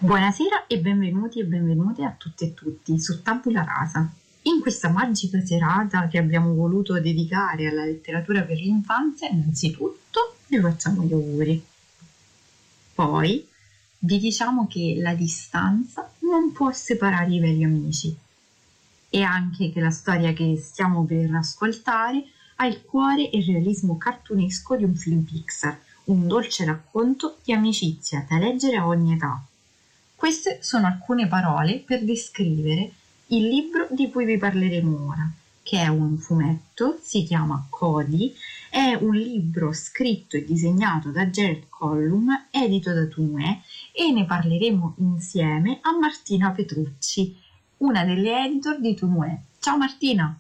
Buonasera e benvenute a tutte e tutti su Tabula Rasa. In questa magica serata che abbiamo voluto dedicare alla letteratura per l'infanzia, innanzitutto vi facciamo gli auguri. Poi vi diciamo che la distanza non può separare i veri amici e anche che la storia che stiamo per ascoltare ha il cuore e il realismo cartunesco di un film Pixar, un dolce racconto di amicizia da leggere a ogni età. Queste sono alcune parole per descrivere il libro di cui vi parleremo ora, che è un fumetto, si chiama Cody, è un libro scritto e disegnato da Jared Collum, edito da Toonway, e ne parleremo insieme a Martina Petrucci, una delle editor di Toonway. Ciao Martina!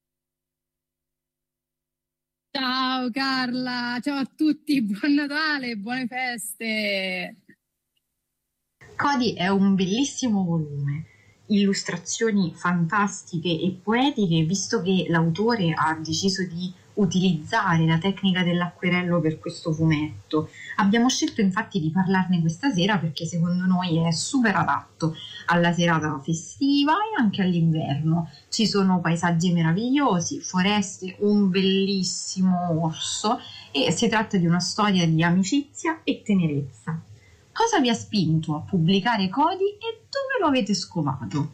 Ciao Carla, ciao a tutti, buon Natale, buone feste. Cody è un bellissimo volume, illustrazioni fantastiche e poetiche, visto che l'autore ha deciso di utilizzare la tecnica dell'acquerello per questo fumetto. Abbiamo scelto infatti di parlarne questa sera perché secondo noi è super adatto alla serata festiva e anche all'inverno. Ci sono paesaggi meravigliosi, foreste, un bellissimo orso e si tratta di una storia di amicizia e tenerezza. Cosa vi ha spinto a pubblicare Cody e dove lo avete scovato?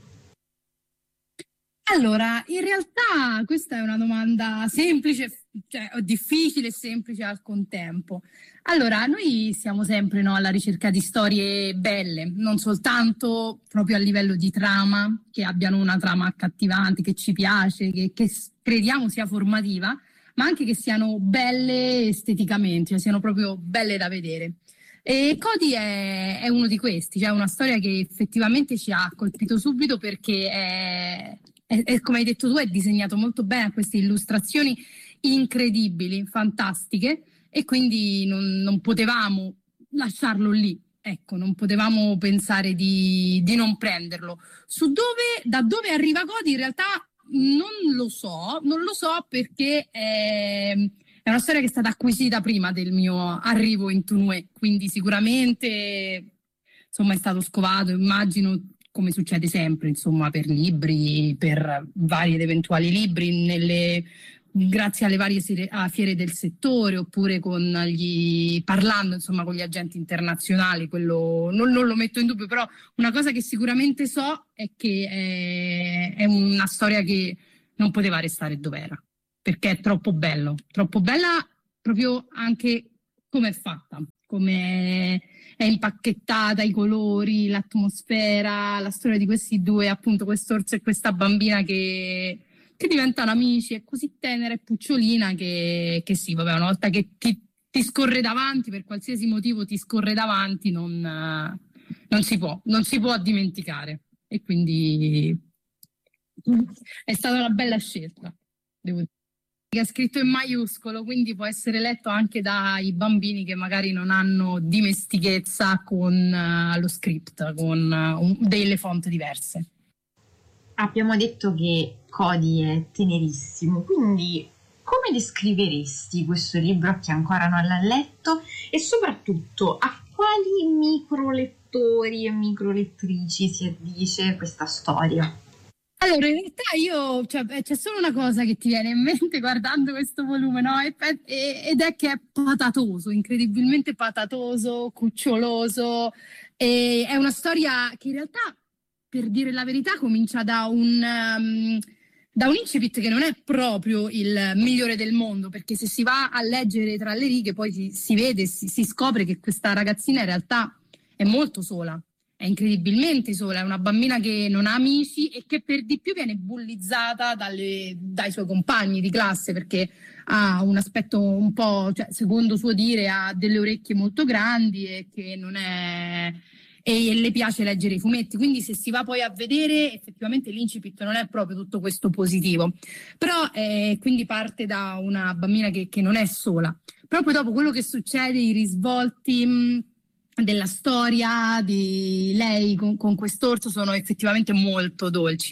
Allora, in realtà questa è una domanda semplice, cioè difficile e semplice al contempo. Allora, noi siamo sempre, no, alla ricerca di storie belle, non soltanto proprio a livello di trama, che abbiano una trama accattivante, che ci piace, che crediamo sia formativa, ma anche che siano belle esteticamente, cioè siano proprio belle da vedere. E Cody è uno di questi, cioè una storia che effettivamente ci ha colpito subito perché come hai detto tu, è disegnato molto bene, ha queste illustrazioni incredibili, fantastiche, e quindi non potevamo lasciarlo lì. Ecco, non potevamo pensare di non prenderlo. Da dove arriva Cody in realtà non lo so perché è una storia che è stata acquisita prima del mio arrivo in Toonway, quindi sicuramente insomma è stato scovato, immagino, come succede sempre, insomma, per libri, per vari ed eventuali libri, grazie alle varie fiere del settore, oppure parlando insomma con gli agenti internazionali, quello non lo metto in dubbio, però una cosa che sicuramente so è che è una storia che non poteva restare dove era, perché è troppo bella proprio anche come è fatta, come è impacchettata, i colori, l'atmosfera, la storia di questi due, appunto quest'orso e questa bambina che diventano amici, è così tenera e pucciolina che sì, vabbè, una volta che ti scorre davanti, per qualsiasi motivo ti scorre davanti, non si può dimenticare. E quindi è stata una bella scelta, devo dire. Che è scritto in maiuscolo, quindi può essere letto anche dai bambini che magari non hanno dimestichezza con lo script, con delle font diverse. Abbiamo detto che Cody è tenerissimo, quindi come descriveresti questo libro a chi ancora non l'ha letto e soprattutto a quali microlettori e microlettrici si addice questa storia? Allora, in realtà c'è solo una cosa che ti viene in mente guardando questo volume, no? Ed è che è patatoso, incredibilmente patatoso, cuccioloso. E è una storia che in realtà, per dire la verità, comincia da un incipit che non è proprio il migliore del mondo, perché se si va a leggere tra le righe poi si vede, si scopre che questa ragazzina in realtà è molto sola. È incredibilmente sola, è una bambina che non ha amici e che per di più viene bullizzata dai suoi compagni di classe perché ha un aspetto un po', cioè, secondo suo dire, ha delle orecchie molto grandi e che non è e le piace leggere i fumetti, quindi se si va poi a vedere effettivamente l'incipit non è proprio tutto questo positivo, però quindi parte da una bambina che non è sola. Proprio dopo quello che succede, i risvolti della storia di lei con quest'orso sono effettivamente molto dolci,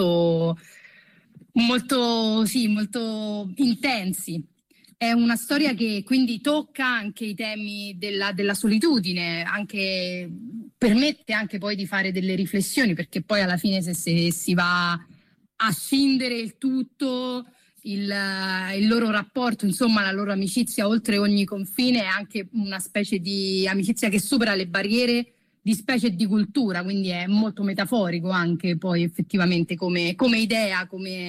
sì, molto intensi. È una storia che quindi tocca anche i temi della solitudine, anche permette anche poi di fare delle riflessioni, perché poi alla fine se si va a scindere il tutto, il loro rapporto, insomma la loro amicizia oltre ogni confine è anche una specie di amicizia che supera le barriere di specie e di cultura, quindi è molto metaforico anche poi effettivamente come idea,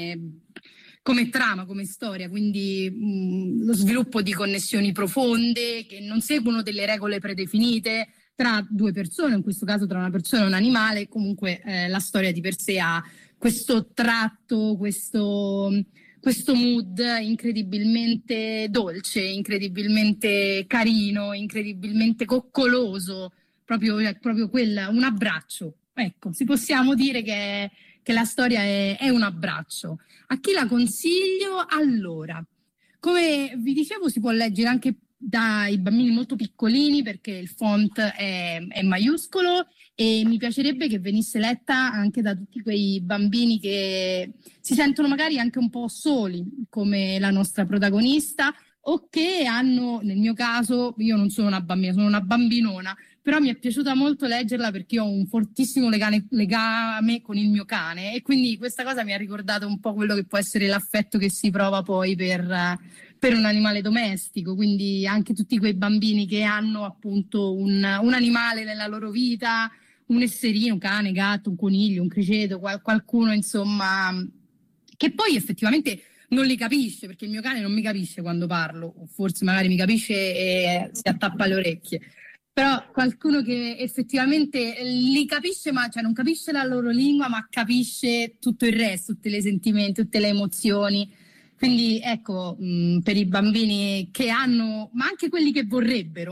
come trama, come storia, quindi lo sviluppo di connessioni profonde che non seguono delle regole predefinite tra due persone, in questo caso tra una persona e un animale. Comunque la storia di per sé ha questo tratto, questo mood incredibilmente dolce, incredibilmente carino, incredibilmente coccoloso, proprio un abbraccio. Ecco, si possiamo dire che la storia è un abbraccio. A chi la consiglio? Allora, come vi dicevo, si può leggere anche dai bambini molto piccolini perché il font è maiuscolo, e mi piacerebbe che venisse letta anche da tutti quei bambini che si sentono magari anche un po' soli, come la nostra protagonista, o che hanno, nel mio caso, io non sono una bambina, sono una bambinona, però mi è piaciuta molto leggerla perché ho un fortissimo legame con il mio cane, e quindi questa cosa mi ha ricordato un po' quello che può essere l'affetto che si prova poi per un animale domestico. Quindi anche tutti quei bambini che hanno appunto un animale nella loro vita, un esserino, un cane, gatto, un coniglio, un criceto, qualcuno insomma che poi effettivamente non li capisce, perché il mio cane non mi capisce quando parlo, o forse magari mi capisce e si attappa le orecchie. Però qualcuno che effettivamente li capisce, ma cioè non capisce la loro lingua, ma capisce tutto il resto, tutti i sentimenti, tutte le emozioni. Quindi ecco, per i bambini che hanno, ma anche quelli che vorrebbero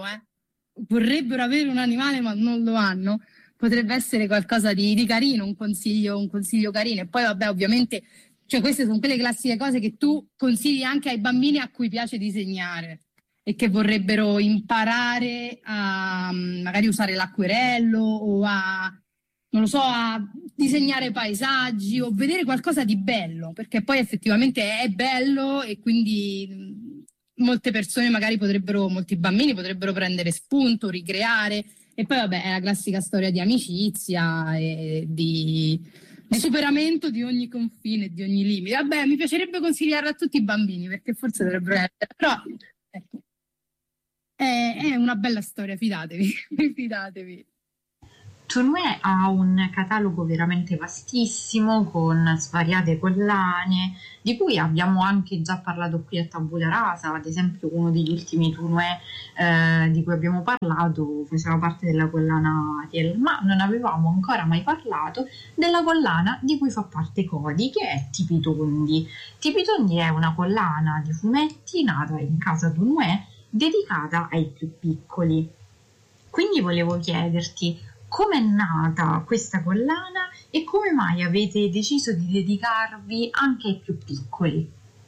avere un animale ma non lo hanno, potrebbe essere qualcosa di carino, un consiglio carino. E poi vabbè, ovviamente, cioè queste sono quelle classiche cose che tu consigli anche ai bambini a cui piace disegnare e che vorrebbero imparare a magari usare l'acquerello o non lo so, a disegnare paesaggi o vedere qualcosa di bello, perché poi effettivamente è bello, e quindi molte persone magari molti bambini potrebbero prendere spunto, ricreare. E poi vabbè, è la classica storia di amicizia e di superamento di ogni confine, di ogni limite. Vabbè, mi piacerebbe consigliarla a tutti i bambini, perché forse dovrebbero essere, però ecco, è una bella storia, fidatevi, fidatevi. Tourneux ha un catalogo veramente vastissimo con svariate collane di cui abbiamo anche già parlato qui a Tabula Rasa. Ad esempio, uno degli ultimi Tourneux di cui abbiamo parlato faceva parte della collana Ariel, ma non avevamo ancora mai parlato della collana di cui fa parte Cody, che è Tipi Tondi. Tipi Tondi è una collana di fumetti nata in casa Tourneux dedicata ai più piccoli. Quindi volevo chiederti come è nata questa collana e come mai avete deciso di dedicarvi anche ai più piccoli.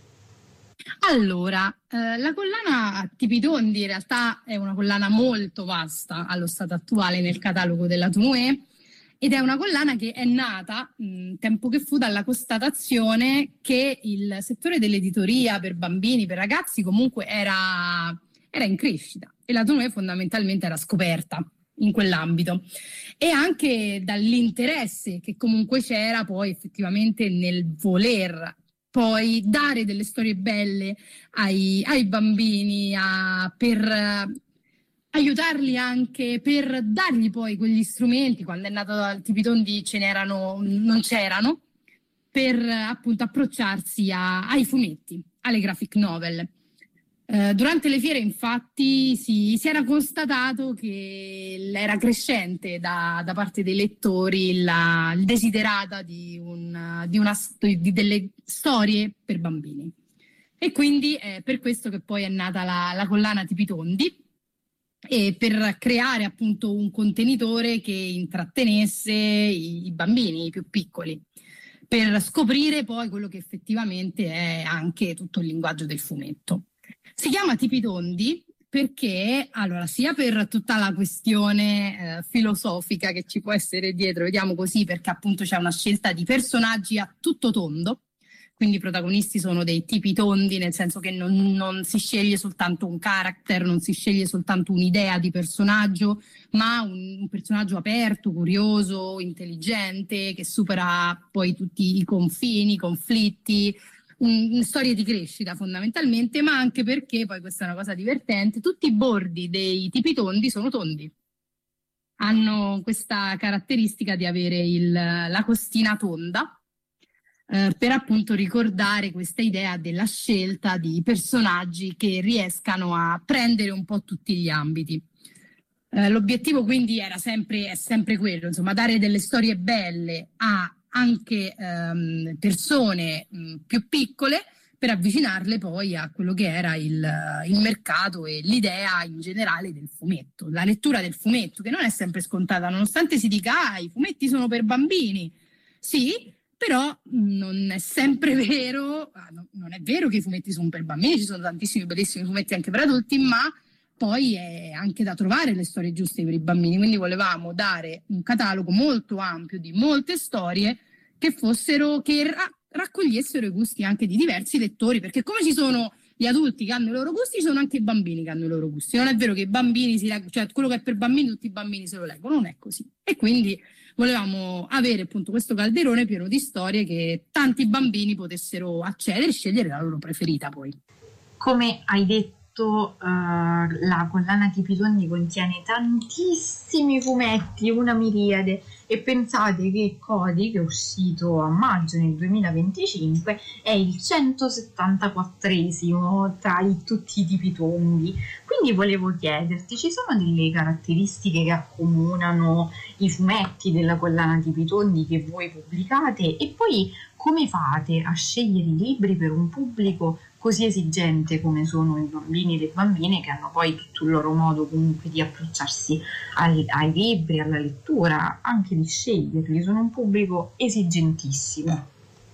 Allora, la collana Tipi Tondi in realtà è una collana molto vasta allo stato attuale nel catalogo della Tourneux, ed è una collana che è nata tempo che fu dalla constatazione che il settore dell'editoria per bambini, per ragazzi comunque era in crescita, e la Tourneux fondamentalmente era scoperta in quell'ambito, e anche dall'interesse che comunque c'era poi effettivamente nel voler poi dare delle storie belle ai bambini, per aiutarli anche, per dargli poi quegli strumenti. Quando è nato Tipi Tondi non c'erano, per appunto approcciarsi ai fumetti, alle graphic novel. Durante le fiere infatti si era constatato che era crescente da parte dei lettori il desiderata di delle storie per bambini, e quindi è per questo che poi è nata la collana Tipi Tondi, e per creare appunto un contenitore che intrattenesse i bambini, i più piccoli, per scoprire poi quello che effettivamente è anche tutto il linguaggio del fumetto. Si chiama Tipi Tondi perché, allora, sia per tutta la questione filosofica che ci può essere dietro, vediamo così, perché appunto c'è una scelta di personaggi a tutto tondo, quindi i protagonisti sono dei tipi tondi, nel senso che non si sceglie soltanto un character, non si sceglie soltanto un'idea di personaggio, ma un personaggio aperto, curioso, intelligente, che supera poi tutti i confini, i conflitti, storie di crescita fondamentalmente, ma anche perché, poi questa è una cosa divertente, tutti i bordi dei tipi tondi sono tondi. Hanno questa caratteristica di avere la costina tonda, per appunto ricordare questa idea della scelta di personaggi che riescano a prendere un po' tutti gli ambiti. L'obiettivo quindi è sempre quello, insomma, dare delle storie belle a anche persone più piccole, per avvicinarle poi a quello che era il mercato e l'idea in generale del fumetto, la lettura del fumetto, che non è sempre scontata, nonostante si dica i fumetti sono per bambini. Sì, però non è sempre vero, non è vero che i fumetti sono per bambini, ci sono tantissimi bellissimi fumetti anche per adulti, ma poi è anche da trovare le storie giuste per i bambini, quindi volevamo dare un catalogo molto ampio di molte storie che raccogliessero i gusti anche di diversi lettori, perché come ci sono gli adulti che hanno i loro gusti, ci sono anche i bambini che hanno i loro gusti. Non è vero che i bambini cioè quello che è per bambini tutti i bambini se lo leggono, non è così. E quindi volevamo avere appunto questo calderone pieno di storie che tanti bambini potessero accedere e scegliere la loro preferita poi. Come hai detto, la collana Tipi Tondi contiene tantissimi fumetti, una miriade, e pensate che Cody, che è uscito a maggio nel 2025, è il 174esimo tra tutti i tipi tondi. Quindi volevo chiederti, ci sono delle caratteristiche che accomunano i fumetti della collana Tipi Tondi che voi pubblicate, e poi come fate a scegliere i libri per un pubblico così esigente come sono i bambini e le bambine, che hanno poi tutto il loro modo comunque di approcciarsi ai libri, alla lettura, anche di sceglierli? Sono un pubblico esigentissimo.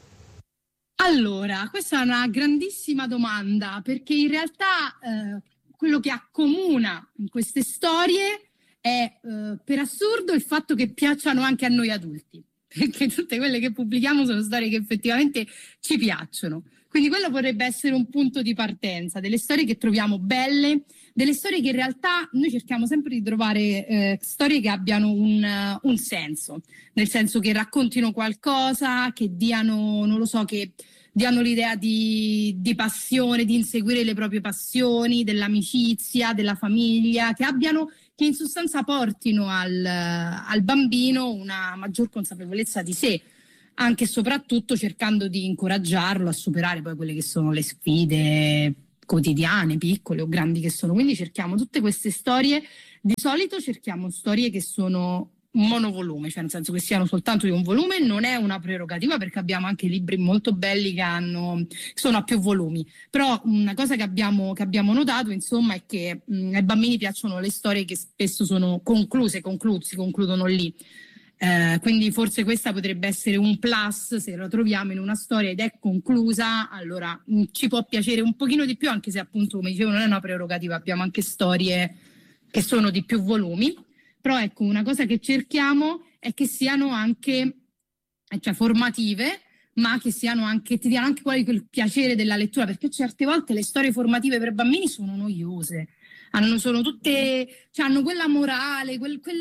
Allora, questa è una grandissima domanda, perché in realtà quello che accomuna in queste storie è per assurdo il fatto che piacciono anche a noi adulti, perché tutte quelle che pubblichiamo sono storie che effettivamente ci piacciono. Quindi quello potrebbe essere un punto di partenza, delle storie che troviamo belle, delle storie che in realtà noi cerchiamo sempre di trovare storie che abbiano un senso, nel senso che raccontino qualcosa, che diano, non lo so, che diano l'idea di passione, di inseguire le proprie passioni, dell'amicizia, della famiglia, che in sostanza portino al bambino una maggior consapevolezza di sé, anche e soprattutto cercando di incoraggiarlo a superare poi quelle che sono le sfide quotidiane, piccole o grandi che sono. Quindi cerchiamo tutte queste storie, di solito cerchiamo storie che sono monovolume, cioè nel senso che siano soltanto di un volume. Non è una prerogativa, perché abbiamo anche libri molto belli che sono a più volumi, però una cosa che abbiamo notato insomma è che ai bambini piacciono le storie che spesso sono si concludono lì. Quindi forse questa potrebbe essere un plus, se lo troviamo in una storia ed è conclusa, allora ci può piacere un pochino di più, anche se appunto, come dicevo, non è una prerogativa, abbiamo anche storie che sono di più volumi. Però ecco, una cosa che cerchiamo è che siano anche, cioè, formative, ma che siano anche, ti diano anche quel piacere della lettura, perché certe volte le storie formative per bambini sono noiose. Sono tutte, cioè hanno quella morale,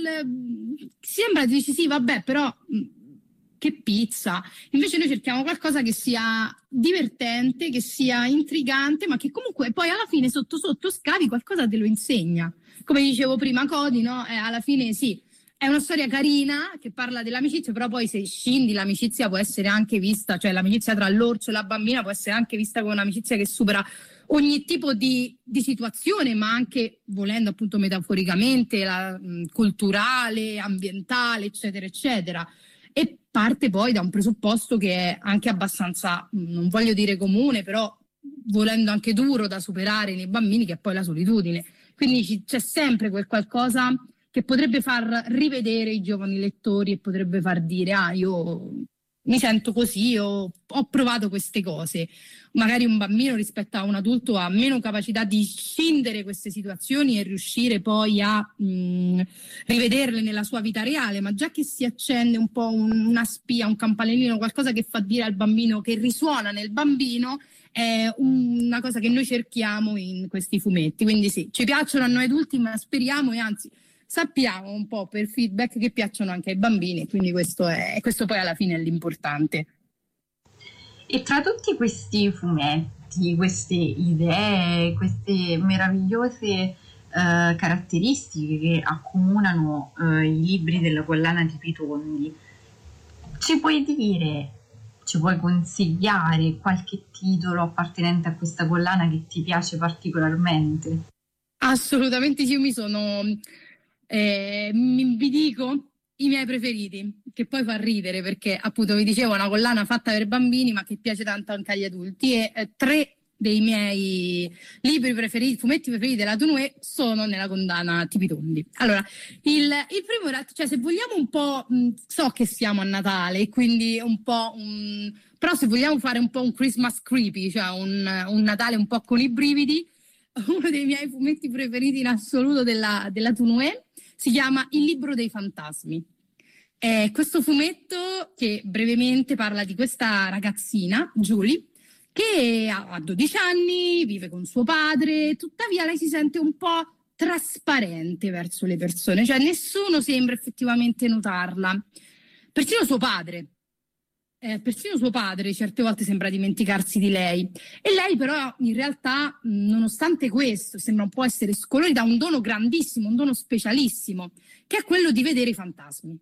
sembra, dici sì, vabbè, però che pizza. Invece noi cerchiamo qualcosa che sia divertente, che sia intrigante, ma che comunque poi alla fine sotto sotto scavi qualcosa te lo insegna. Come dicevo prima, Cody, no? Alla fine sì, è una storia carina che parla dell'amicizia, però poi se scendi l'amicizia può essere anche vista, cioè l'amicizia tra l'orso e la bambina può essere anche vista come un'amicizia che supera ogni tipo di situazione, ma anche, volendo appunto metaforicamente, culturale, ambientale, eccetera, eccetera. E parte poi da un presupposto che è anche abbastanza, non voglio dire comune, però volendo anche duro da superare nei bambini, che è poi la solitudine. Quindi c'è sempre quel qualcosa che potrebbe far rivedere i giovani lettori e potrebbe far dire, io mi sento così, ho provato queste cose. Magari un bambino rispetto a un adulto ha meno capacità di scindere queste situazioni e riuscire poi a rivederle nella sua vita reale, ma già che si accende un po' una spia, un campanellino, qualcosa che fa dire al bambino, che risuona nel bambino, è una cosa che noi cerchiamo in questi fumetti. Quindi sì, ci piacciono a noi adulti, ma speriamo e anzi sappiamo un po' per feedback che piacciono anche ai bambini, quindi questo poi alla fine è l'importante. E tra tutti questi fumetti, queste idee, queste meravigliose caratteristiche che accomunano i libri della collana di Pitondi, ci puoi dire, ci puoi consigliare qualche titolo appartenente a questa collana che ti piace particolarmente? Assolutamente sì, io vi dico i miei preferiti, che poi fa ridere perché appunto vi dicevo è una collana fatta per bambini ma che piace tanto anche agli adulti e tre dei miei libri preferiti, fumetti preferiti della Tourneur sono nella collana Tipitondi. Allora, il primo, cioè se vogliamo un po', so che siamo a Natale, quindi un po' però se vogliamo fare un po' un Christmas creepy, cioè un Natale un po' con i brividi, uno dei miei fumetti preferiti in assoluto della Tourneur si chiama Il libro dei fantasmi. È questo fumetto che brevemente parla di questa ragazzina, Julie, che ha 12 anni, vive con suo padre, tuttavia lei si sente un po' trasparente verso le persone, cioè nessuno sembra effettivamente notarla. Persino suo padre. Persino suo padre certe volte sembra dimenticarsi di lei e lei però in realtà nonostante questo sembra un po' essere scolorita da un dono grandissimo, un dono specialissimo che è quello di vedere i fantasmi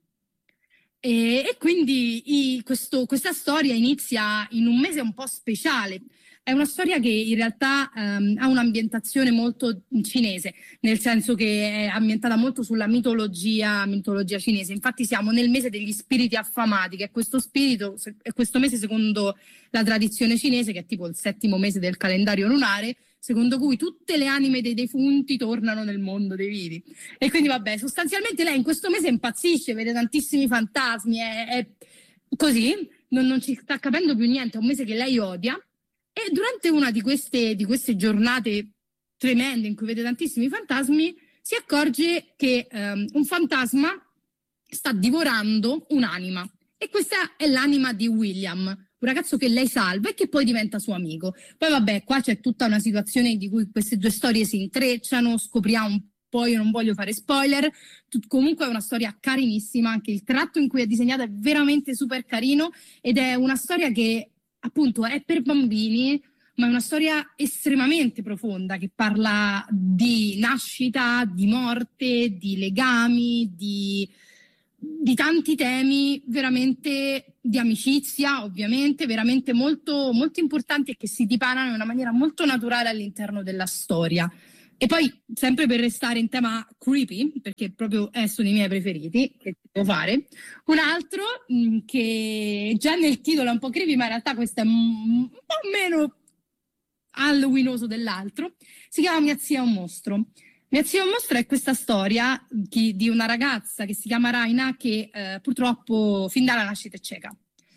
e quindi questa storia inizia in un mese un po' speciale. È una storia che in realtà ha un'ambientazione molto cinese, nel senso che è ambientata molto sulla mitologia cinese. Infatti siamo nel mese degli spiriti affamati, che è questo mese secondo la tradizione cinese, che è tipo il 7° mese del calendario lunare, secondo cui tutte le anime dei defunti tornano nel mondo dei vivi. E quindi vabbè, sostanzialmente lei in questo mese impazzisce, vede tantissimi fantasmi, è così, non ci sta capendo più niente, è un mese che lei odia. E durante una di queste giornate tremende in cui vede tantissimi fantasmi, si accorge che un fantasma sta divorando un'anima. E questa è l'anima di William, un ragazzo che lei salva e che poi diventa suo amico. Poi vabbè, qua c'è tutta una situazione di cui queste due storie si intrecciano, scopriamo un po', io non voglio fare spoiler, comunque è una storia carinissima, anche il tratto in cui è disegnata è veramente super carino ed è una storia che appunto è per bambini, ma è una storia estremamente profonda che parla di nascita, di morte, di legami, di tanti temi, veramente di amicizia, ovviamente, veramente molto, molto importanti e che si dipanano in una maniera molto naturale all'interno della storia. E poi, sempre per restare in tema creepy, perché proprio sono i miei preferiti, che devo fare, un altro che già nel titolo è un po' creepy, ma in realtà questo è un po' meno halloweenoso dell'altro, si chiama Mia zia è un mostro. Mia zia è un mostro è questa storia di una ragazza che si chiama Raina che purtroppo fin dalla nascita è cieca.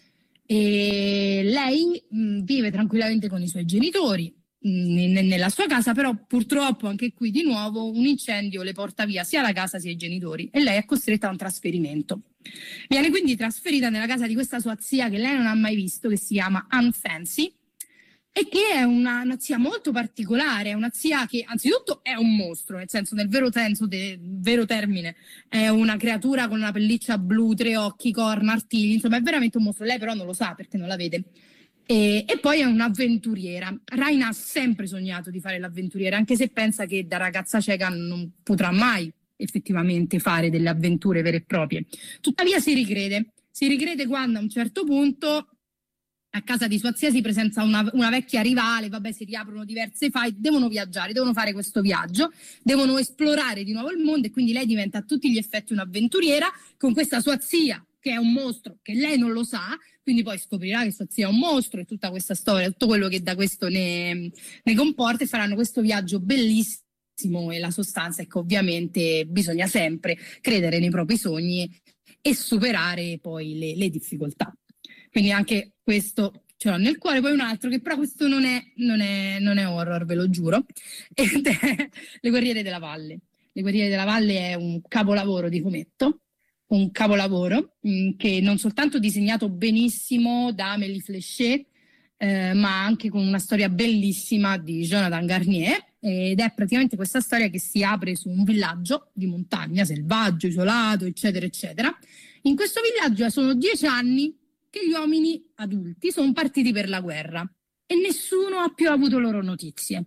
E lei vive tranquillamente con i suoi genitori nella sua casa, però purtroppo anche qui di nuovo un incendio le porta via sia la casa sia i genitori e lei è costretta a un trasferimento. Viene quindi trasferita nella casa di questa sua zia che lei non ha mai visto, che si chiama Aunt Fancy, e che è una zia molto particolare, è una zia che anzitutto è un mostro, nel vero senso del vero termine, è una creatura con una pelliccia blu, 3 occhi, corna, artigli, insomma è veramente un mostro, lei però non lo sa perché non la vede. E poi è un'avventuriera. Raina ha sempre sognato di fare l'avventuriera, anche se pensa che da ragazza cieca non potrà mai effettivamente fare delle avventure vere e proprie. Tuttavia si ricrede quando a un certo punto a casa di sua zia si presenta una vecchia rivale, vabbè, si riaprono diverse fight, devono viaggiare, devono fare questo viaggio, devono esplorare di nuovo il mondo e quindi lei diventa a tutti gli effetti un'avventuriera con questa sua zia che è un mostro, che lei non lo sa, quindi poi scoprirà che sua zia è un mostro e tutta questa storia, tutto quello che da questo ne comporta, e faranno questo viaggio bellissimo. E la sostanza è che ovviamente bisogna sempre credere nei propri sogni e superare poi le difficoltà. Quindi anche questo ce l'ho nel cuore. Poi un altro che però questo non è horror, ve lo giuro, ed è Le Guerriere della Valle. Le Guerriere della Valle è un capolavoro di fumetto, un capolavoro che non soltanto disegnato benissimo da Amélie Fléchet, ma anche con una storia bellissima di Jonathan Garnier, ed è praticamente questa storia che si apre su un villaggio di montagna, selvaggio, isolato, eccetera, eccetera. In questo villaggio sono 10 anni che gli uomini adulti sono partiti per la guerra e nessuno ha più avuto loro notizie.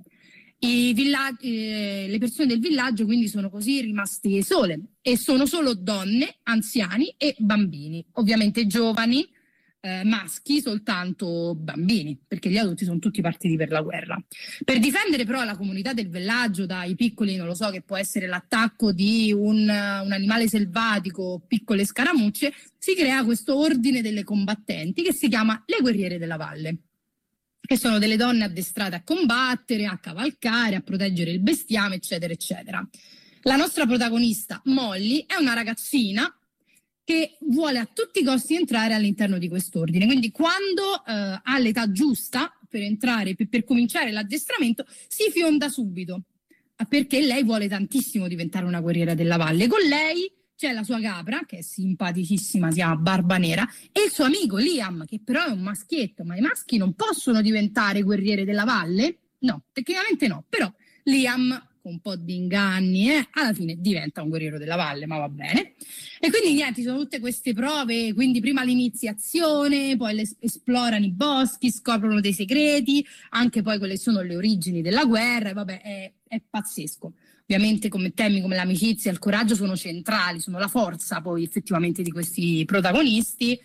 Le persone del villaggio quindi sono così rimaste sole e sono solo donne, anziani e bambini, ovviamente giovani, maschi, soltanto bambini, perché gli adulti sono tutti partiti per la guerra. Per difendere però la comunità del villaggio dai piccoli, non lo so, che può essere l'attacco di un animale selvatico, piccole scaramucce, si crea questo ordine delle combattenti che si chiama Le Guerriere della Valle, che sono delle donne addestrate a combattere, a cavalcare, a proteggere il bestiame, eccetera, eccetera. La nostra protagonista, Molly, è una ragazzina che vuole a tutti i costi entrare all'interno di quest'ordine. Quindi quando ha l'età giusta per entrare, per cominciare l'addestramento, si fionda subito, perché lei vuole tantissimo diventare una guerriera della valle. Con lei c'è la sua capra, che è simpaticissima, si chiama Barba Nera, e il suo amico Liam, che però è un maschietto. Ma i maschi non possono diventare guerriere della valle? No, tecnicamente no, però Liam, con un po' di inganni, alla fine diventa un guerriero della valle, ma va bene. E quindi niente, ci sono tutte queste prove, quindi prima l'iniziazione, poi esplorano i boschi, scoprono dei segreti, anche poi quelle sono le origini della guerra, e vabbè, è pazzesco. Ovviamente come temi come l'amicizia e il coraggio sono centrali, sono la forza poi effettivamente di questi protagonisti,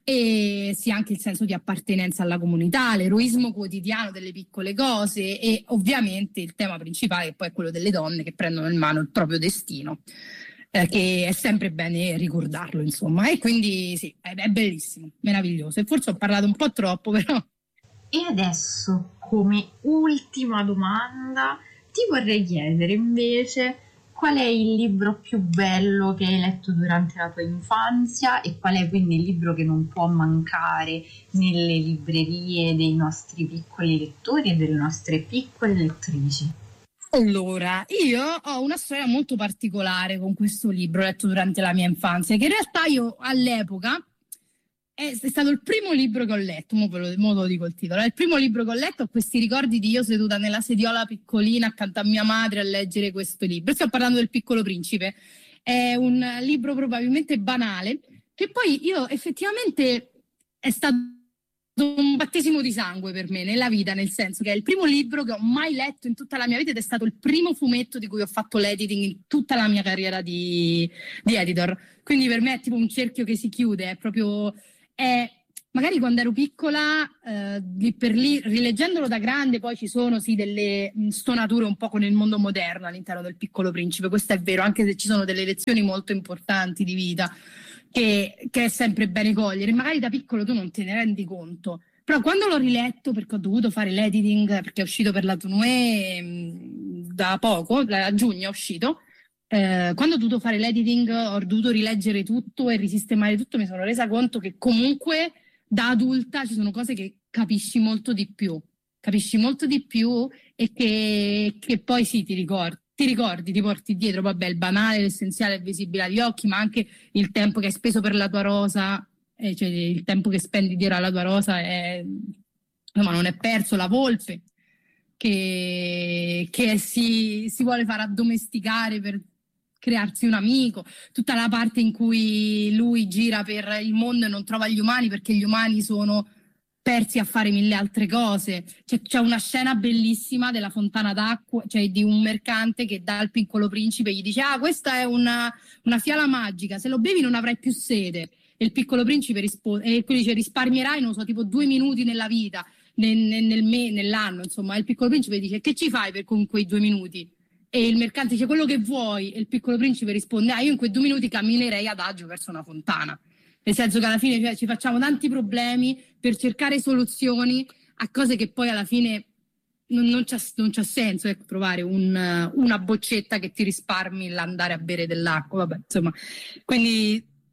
e sì, anche il senso di appartenenza alla comunità, l'eroismo quotidiano delle piccole cose, e ovviamente il tema principale che poi è quello delle donne che prendono in mano il proprio destino, che è sempre bene ricordarlo, insomma. E quindi sì, è bellissimo, meraviglioso, e forse ho parlato un po' troppo, però. E adesso, come ultima domanda, ti vorrei chiedere invece qual è il libro più bello che hai letto durante la tua infanzia e qual è quindi il libro che non può mancare nelle librerie dei nostri piccoli lettori e delle nostre piccole lettrici. Allora, io ho una storia molto particolare con questo libro letto durante la mia infanzia, che in realtà io all'epoca è stato il primo libro che ho letto, mo ve lo dico il titolo, è il primo libro che ho letto, ho questi ricordi di io seduta nella sediola piccolina accanto a mia madre a leggere questo libro. Sto parlando del Piccolo Principe, è un libro probabilmente banale, che poi io effettivamente è stato un battesimo di sangue per me nella vita, nel senso che è il primo libro che ho mai letto in tutta la mia vita ed è stato il primo fumetto di cui ho fatto l'editing in tutta la mia carriera di editor. Quindi per me è tipo un cerchio che si chiude, è proprio... magari quando ero piccola, lì per lì, rileggendolo da grande, poi ci sono sì delle stonature un po' con il mondo moderno all'interno del Piccolo Principe, questo è vero, anche se ci sono delle lezioni molto importanti di vita che è sempre bene cogliere, magari da piccolo tu non te ne rendi conto, però quando l'ho riletto, perché ho dovuto fare l'editing, perché è uscito per la Tournée da poco, a giugno è uscito, quando ho dovuto fare l'editing ho dovuto rileggere tutto e risistemare tutto, mi sono resa conto che comunque da adulta ci sono cose che capisci molto di più e che poi sì, ti ricordi, ti porti dietro, vabbè, il banale, l'essenziale è visibile agli occhi, ma anche il tempo che hai speso per la tua rosa, cioè il tempo che spendi dietro alla tua rosa insomma, non è perso. La volpe che si vuole far addomesticare per crearsi un amico, tutta la parte in cui lui gira per il mondo e non trova gli umani perché gli umani sono persi a fare mille altre cose. C'è una scena bellissima della fontana d'acqua, cioè di un mercante che dà al Piccolo Principe, gli dice: ah, questa è una fiala magica, se lo bevi non avrai più sede. E il Piccolo Principe risponde, e quello dice: risparmierai, non so, tipo 2 minuti nella vita, nell'anno, insomma. E il Piccolo Principe dice: che ci fai con quei 2 minuti? E il mercante dice: quello che vuoi. E il Piccolo Principe risponde: ah, io in quei 2 minuti camminerei adagio verso una fontana. Nel senso che alla fine, cioè, ci facciamo tanti problemi per cercare soluzioni a cose che poi alla fine non c'ha senso, ecco, trovare una boccetta che ti risparmi l'andare a bere dell'acqua, vabbè, insomma. Quindi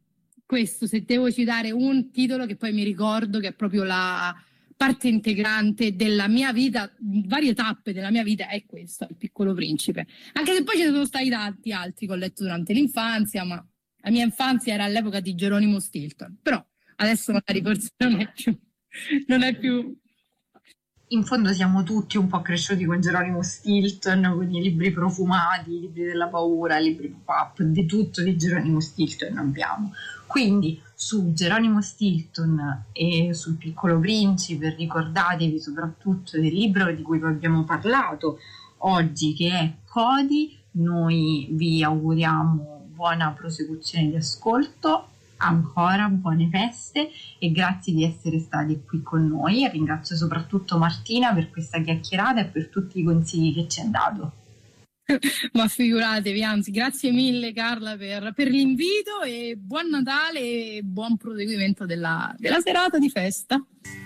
questo, se devo citare un titolo che poi mi ricordo che è proprio la parte integrante della mia vita, varie tappe della mia vita, è questo, Il Piccolo Principe. Anche se poi ce ne sono stati tanti altri che ho letto durante l'infanzia, ma la mia infanzia era all'epoca di Geronimo Stilton, però adesso magari forse non è più... In fondo siamo tutti un po' cresciuti con Geronimo Stilton, con i libri profumati, i libri della paura, i libri pop-up, di tutto di Geronimo Stilton abbiamo. Quindi su Geronimo Stilton e sul Piccolo Principe ricordatevi soprattutto del libro di cui vi abbiamo parlato oggi, che è Cody. Noi vi auguriamo buona prosecuzione di ascolto, ancora buone feste e grazie di essere stati qui con noi. E ringrazio soprattutto Martina per questa chiacchierata e per tutti i consigli che ci ha dato. Ma figuratevi, anzi, grazie mille Carla per l'invito e buon Natale e buon proseguimento della serata di festa.